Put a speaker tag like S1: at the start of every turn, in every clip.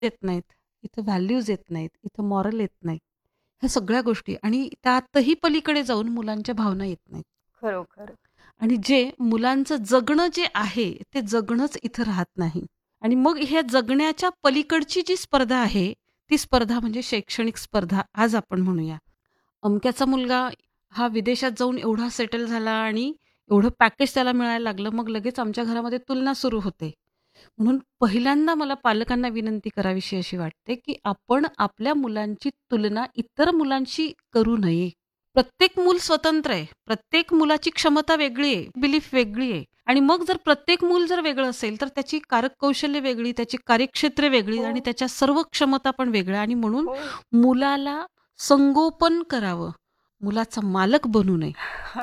S1: येत नाहीत, इथं व्हॅल्यूज येत नाहीत, इथं मॉरल येत नाही. ह्या सगळ्या गोष्टी आणि त्यातही पलीकडे जाऊन मुलांच्या भावना येत नाहीत.
S2: खरोखर.
S1: आणि जे मुलांचं जगणं जे आहे, ते जगणंच इथं राहत नाही. आणि मग ह्या जगण्याच्या पलीकडची जी स्पर्धा आहे, ती स्पर्धा म्हणजे शैक्षणिक स्पर्धा आज आपण म्हणूया. अमक्याचा मुलगा हा विदेशात जाऊन एवढा सेटल झाला आणि एवढं पॅकेज त्याला मिळायला लागलं, मग लगेच आमच्या घरामध्ये तुलना सुरू होते. म्हणून पहिल्यांदा मला पालकांना विनंती करावीशी अशी वाटते, की आपण आपल्या मुलांची तुलना इतर मुलांशी करू नये. प्रत्येक मूल स्वतंत्र आहे. प्रत्येक मुलाची क्षमता वेगळी आहे, बिलीफ वेगळी आहे. आणि मग जर प्रत्येक मूल जर वेगळं असेल, तर त्याची कार्यकौशल्य वेगळी, त्याची कार्यक्षेत्रे वेगळी
S2: हो,
S1: आणि त्याच्या सर्व क्षमता पण वेगळ्या आणि म्हणून
S2: हो.
S1: मुलाला संगोपन करावं. मुलाचा मालक बनू नये.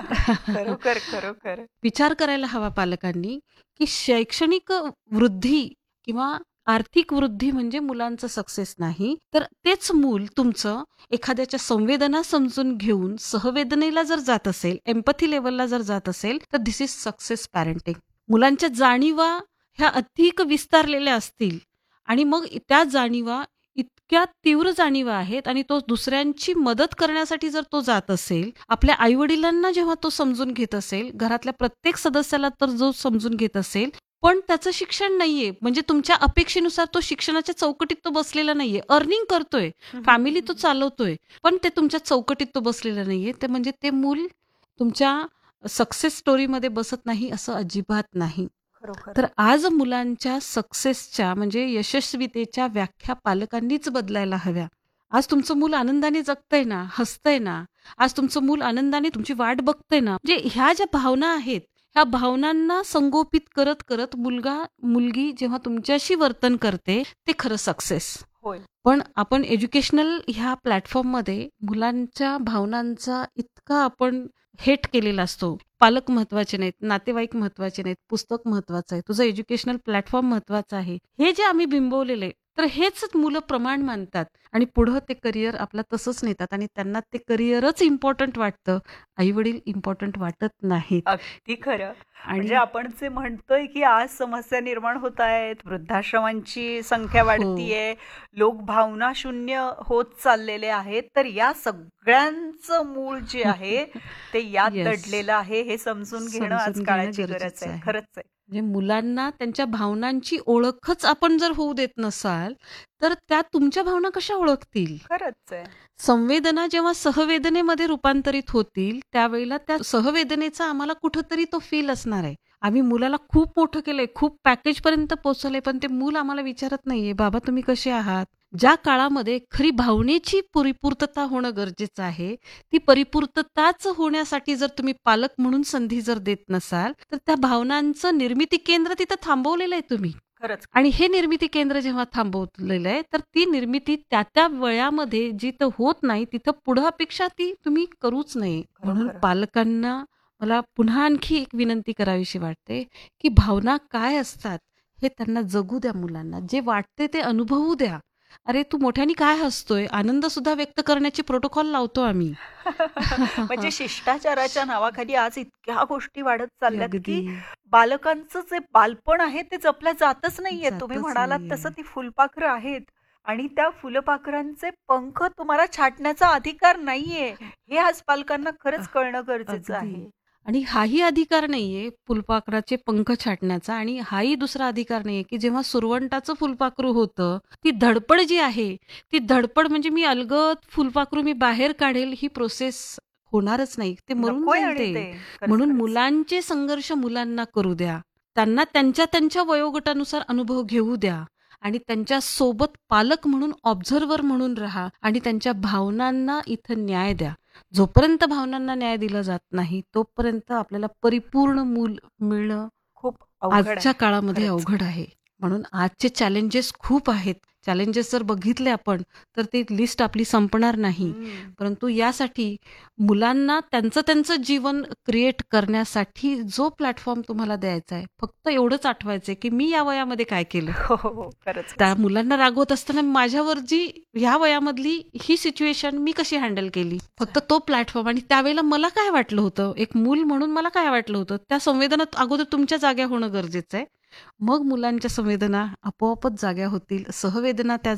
S2: खरोखर, खरोखर.
S1: विचार करायला हवा पालकांनी, की शैक्षणिक वृद्धी किंवा आर्थिक वृद्धी म्हणजे मुलांचं सक्सेस नाही, तर तेच मूल तुमचं एखाद्याच्या संवेदना समजून घेऊन सहवेदनेला जर जात असेल, एम्पॅथी लेव्हलला जर जात असेल, तर धिस इज सक्सेस पॅरेंटिंग. मुलांच्या जाणीवा ह्या अधिक विस्तारलेल्या असतील आणि मग त्या जाणीवा इतक्या तीव्र जाणीवा आहेत आणि तो दुसऱ्यांची मदत करण्यासाठी जर तो जात असेल, आपल्या आई-वडिलांना जेव्हा तो समजून घेत असेल, घरातल्या प्रत्येक सदस्याला तर जो समजून घेत असेल, पण त्याचं शिक्षण नाहीये. म्हणजे तुमच्या अपेक्षेनुसार तो शिक्षणाच्या चौकटीत तो बसलेला नाहीये. अर्निंग करतोय, फॅमिली तो चालवतोय, पण ते तुमच्या चौकटीत तो बसलेला नाहीये. ते म्हणजे ते मूल तुमच्या सक्सेस स्टोरीमध्ये बसत नाही असं अजिबात नाही.
S2: खरोखर.
S1: तर आज मुलांच्या सक्सेसच्या म्हणजे यशस्वीतेच्या व्याख्या पालकांनीच बदलायला हव्या. आज तुमचं मूल आनंदाने जगतंय ना, हसतंय ना, आज तुमचं मूल आनंदाने तुमची वाट बघतंय ना, म्हणजे ह्या ज्या भावना आहेत, ह्या भावनांना संगोपित करत मुलगी जेव्हा तुमच्याशी वर्तन करते, ते खरं सक्सेस.
S2: होय.
S1: पण आपण एज्युकेशनल ह्या प्लॅटफॉर्ममध्ये मुलांच्या भावनांचा इतका आपण हेट केलेला असतो. पालक महत्वाचे नाहीत, नातेवाईक महत्वाचे नाहीत, पुस्तक महत्वाचं आहे, तुझं एज्युकेशनल प्लॅटफॉर्म महत्वाचा आहे. हे जे आम्ही बिंबवलेलं आहे, तर हेच मुलं प्रमाण मानतात आणि पुढं ते करिअर आपलं तसंच नेतात आणि त्यांना ते करिअरच इम्पॉर्टंट वाटतं. आई-वडील इम्पॉर्टंट वाटत नाहीत.
S2: अगदी खरं. म्हणजे
S1: आणि
S2: आपण जे म्हणतोय, की आज समस्या निर्माण होत आहेत, वृद्धाश्रमांची संख्या
S1: हो.
S2: वाढतीये, लोक भावनाशून्य होत चाललेले आहेत. तर या सगळ्यांचं मूळ जे आहे, ते यात
S1: येस.
S2: दडलेलं आहे. हे समजून घेणं आज
S1: समजून घेणं
S2: काळाची गरज
S1: गरजेचं
S2: आहे.
S1: आहे.
S2: खरंच आहे.
S1: म्हणजे मुलांना त्यांच्या भावनांची ओळखच आपण जर होऊ देत नसाल, तर त्या तुमच्या भावना कशा ओळखतील?
S2: खरंच आहे.
S1: संवेदना जेव्हा सहवेदनेमध्ये रूपांतरित होतील, त्यावेळेला त्या सहवेदनेचा आम्हाला कुठेतरी तो फील असणार आहे. आम्ही मुलाला खूप मोठं केलंय, खूप पॅकेजपर्यंत पोहोचवलंय, पण ते मूल आम्हाला विचारत नाहीये, "बाबा तुम्ही कसे आहात?" ज्या काळामध्ये खरी भावनेची परिपूर्तता होणं गरजेचं आहे, ती परिपूर्तताच होण्यासाठी जर तुम्ही पालक म्हणून संधी जर देत नसाल, तर त्या भावनांचं निर्मिती केंद्र तिथं थांबवलेलं आहे तुम्ही.
S2: खरंच.
S1: आणि हे निर्मिती केंद्र जेव्हा थांबवलेलं आहे, तर ती निर्मिती त्या वयामध्ये जिथं होत नाही, तिथं पुढं अपेक्षा ती तुम्ही करूच नये. म्हणून
S2: खरोखर.
S1: पालकांना मला पुन्हा आणखी एक विनंती करावीशी वाटते, की भावना काय असतात, हे त्यांना जगू द्या मुलांना. जे वाटते ते अनुभवू द्या. अरे, तू मोठ्याने काय हसतोय? आनंद सुद्धा व्यक्त करण्याचे प्रोटोकॉल लावतो आम्ही.
S2: म्हणजे शिष्टाचाराच्या नावाखाली आज इतक्या गोष्टी वाढत चालल्यात,
S1: अगदी
S2: की बालकांचं जे बालपण आहे ते जपलं जातच नाहीये. तुम्ही
S1: जातच
S2: म्हणालात
S1: नाहीये.
S2: तसं ती फुलपाखरं आहेत आणि त्या फुलपाखरांचे पंख तुम्हाला छाटण्याचा अधिकार नाहीये. हे आज पालकांना खरंच कळणं गरजेचं
S1: अगदी.
S2: आहे.
S1: आणि हाही अधिकार नाहीये फुलपाखराचे पंख छाटण्याचा आणि हाही दुसरा अधिकार नाहीये, की जेव्हा सुरवंटाचं फुलपाखरू होतं, ती धडपड जी आहे, ती धडपड म्हणजे मी अलगद फुलपाखरू मी बाहेर काढेल ही प्रोसेस होणारच नाही. ते मरून
S2: नकोय
S1: जाईल
S2: आणि
S1: ते.
S2: ते. खरंच,
S1: म्हणून
S2: खरंच.
S1: मुलांचे संघर्ष मुलांना करू द्या. त्यांना त्यांच्या वयोगटानुसार अनुभव घेऊ द्या आणि त्यांच्या सोबत पालक म्हणून ऑब्झर्व्हर म्हणून राहा आणि त्यांच्या भावनांना इथं न्याय द्या. जोपर्यंत भावनांना न्याय दिला जात नाही, तोपर्यंत आपल्याला परिपूर्ण मूल मिळणं
S2: खूप अवघड
S1: आजच्या
S2: आहे.
S1: काळामध्ये
S2: खरंच.
S1: अवघड आहे. म्हणून आजचे चॅलेंजेस खूप आहेत. चॅलेंजेस जर बघितले आपण, तर ती लिस्ट आपली संपणार नाही.
S2: हं.
S1: परंतु यासाठी मुलांना त्यांचं जीवन क्रिएट करण्यासाठी जो प्लॅटफॉर्म तुम्हाला द्यायचा आहे, फक्त एवढंच आठवायचंय, की मी या वयामध्ये काय केलं?
S2: हो, हो, हो. खरंच.
S1: त्या मुलांना रागवत असताना माझ्यावर जी ह्या वयामधली ही सिच्युएशन मी कशी हँडल केली. फक्त तो प्लॅटफॉर्म आणि त्यावेळेला मला काय वाटलं होतं, एक मूल म्हणून मला काय वाटलं होतं, त्या संवेदनात अगोदर तुमच्या जाग्या होणं गरजेचं आहे. मग मुलांच्या संवेदना आपोआपच जाग्या होतील, सहवेदना त्या